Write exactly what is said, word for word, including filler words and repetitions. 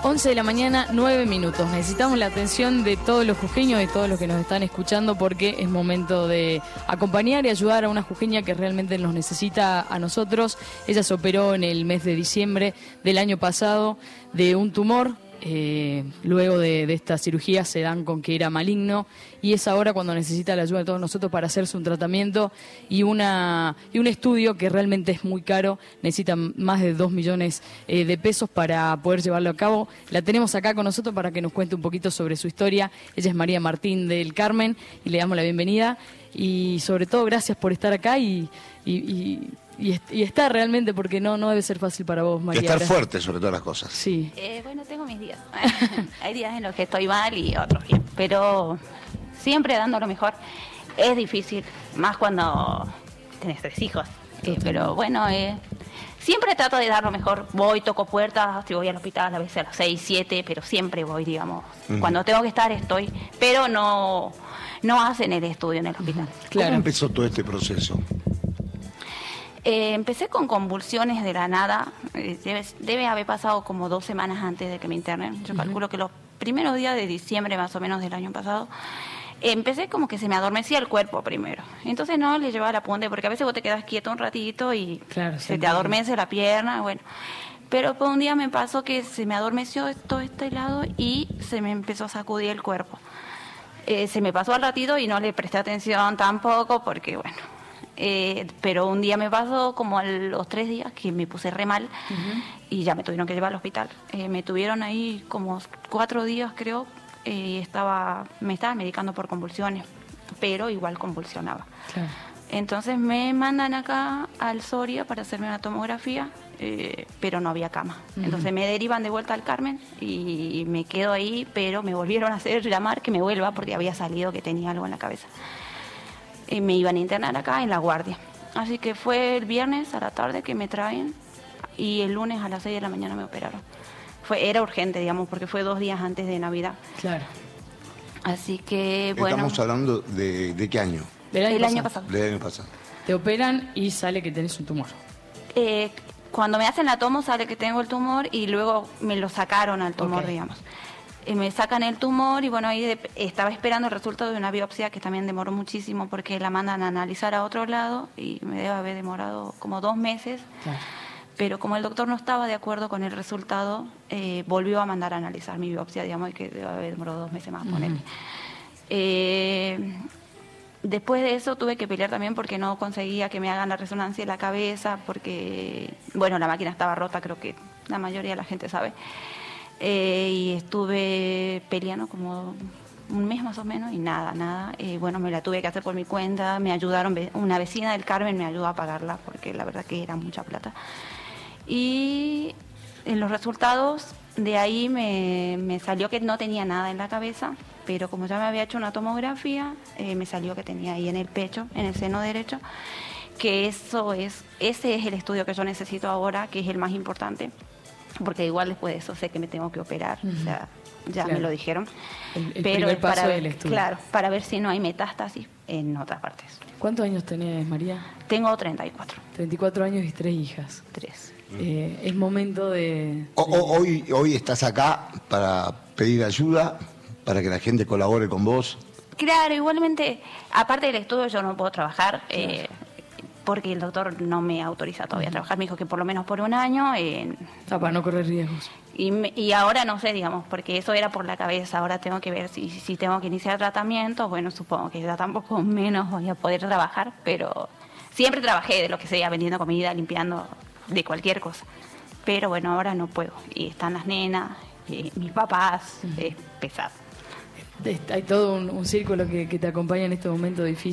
once de la mañana, nueve minutos. Necesitamos la atención de todos los jujeños, de todos los que nos están escuchando, porque es momento de acompañar y ayudar a una jujeña que realmente nos necesita a nosotros. Ella se operó en el mes de diciembre del año pasado de un tumor. Eh, luego de, de esta cirugía se dan con que era maligno y es ahora cuando necesita la ayuda de todos nosotros para hacerse un tratamiento y una y un estudio que realmente es muy caro, necesita más de dos millones eh, de pesos para poder llevarlo a cabo. La tenemos acá con nosotros para que nos cuente un poquito sobre su historia. Ella es María Martín del Carmen y le damos la bienvenida y sobre todo gracias por estar acá y, y, y Y, est y estar realmente, porque no no debe ser fácil para vos, María. Y estar gracias. Fuerte sobre todas las cosas. Sí. Eh, bueno, tengo mis días. Hay días en los que estoy mal y otros bien. Pero siempre dando lo mejor. Es difícil, más cuando tenés tres hijos. Eh, pero bueno, eh, siempre trato de dar lo mejor. Voy, toco puertas, si voy al hospital a veces a las seis, siete, pero siempre voy, digamos. Uh-huh. Cuando tengo que estar estoy, pero no, no hacen el estudio en el hospital. Uh-huh. Claro. ¿Cómo empezó todo este proceso? Eh, empecé con convulsiones de la nada, eh, debe, debe haber pasado como dos semanas antes de que me internen. Yo uh-huh. calculo que los primeros días de diciembre más o menos del año pasado, eh, empecé como que se me adormecía el cuerpo primero. Entonces no le llevaba la punta, porque a veces vos te quedas quieto un ratito y claro, se te adormece la pierna, bueno. Pero por un día me pasó que se me adormeció todo este lado y se me empezó a sacudir el cuerpo. Eh, se me pasó al ratito y no le presté atención tampoco porque, bueno... Eh, pero un día me pasó como a los tres días que me puse re mal uh-huh. y ya me tuvieron que llevar al hospital. Eh, me tuvieron ahí como cuatro días creo y eh, estaba, me estaba medicando por convulsiones, pero igual convulsionaba. Claro. Entonces me mandan acá al Soria para hacerme una tomografía, eh, pero no había cama. Uh-huh. Entonces me derivan de vuelta al Carmen y me quedo ahí, pero me volvieron a hacer llamar que me vuelva porque había salido que tenía algo en la cabeza. Y me iban a internar acá en La Guardia. Así que fue el viernes a la tarde que me traen y el lunes a las seis de la mañana me operaron. Fue, era urgente, digamos, porque fue dos días antes de Navidad. Claro. Así que, bueno... Estamos hablando de, ¿de qué año? Del año, el pasado. año pasado. Del año pasado. Te operan y sale que tenés un tumor. Eh, cuando me hacen la tomo sale que tengo el tumor y luego me lo sacaron al tumor, okay. digamos. Me sacan el tumor y bueno, ahí de, estaba esperando el resultado de una biopsia que también demoró muchísimo porque la mandan a analizar a otro lado y me debe haber demorado como dos meses. Claro. Pero como el doctor no estaba de acuerdo con el resultado, eh, volvió a mandar a analizar mi biopsia, digamos, y que debe haber demorado dos meses más, uh-huh. ponerle. Eh, después de eso tuve que pelear también porque no conseguía que me hagan la resonancia de la cabeza, porque, bueno, la máquina estaba rota, creo que la mayoría de la gente sabe. Eh, y estuve peleando como un mes más o menos y nada, nada. Eh, bueno, me la tuve que hacer por mi cuenta, me ayudaron, una vecina del Carmen me ayudó a pagarla porque la verdad que era mucha plata. Y en los resultados de ahí me, me salió que no tenía nada en la cabeza, pero como ya me había hecho una tomografía, eh, me salió que tenía ahí en el pecho, en el seno derecho, que eso es, ese es el estudio que yo necesito ahora, que es el más importante. Porque igual después de eso sé que me tengo que operar, uh-huh. o sea, ya claro. me lo dijeron. El, el pero primer paso para ver, del estudio. Claro, para ver si no hay metástasis en otras partes. ¿Cuántos años tenés, María? Tengo treinta y cuatro. treinta y cuatro años y tres hijas. Tres. Eh, es momento de... de... O, o, hoy, hoy estás acá para pedir ayuda, para que la gente colabore con vos. Claro, igualmente, aparte del estudio yo no puedo trabajar... Claro. Eh, porque el doctor no me autoriza todavía a trabajar. Me dijo que por lo menos por un año... Eh, ah, para no correr riesgos. Y, me, y ahora no sé, digamos, porque eso era por la cabeza. Ahora tengo que ver si, si tengo que iniciar tratamiento. Bueno, supongo que ya tampoco menos voy a poder trabajar, pero siempre trabajé de lo que sea, vendiendo comida, limpiando, de cualquier cosa. Pero bueno, ahora no puedo. Y están las nenas, y mis papás, uh-huh. es pesado. Hay todo un, un círculo que, que te acompaña en este momento difícil.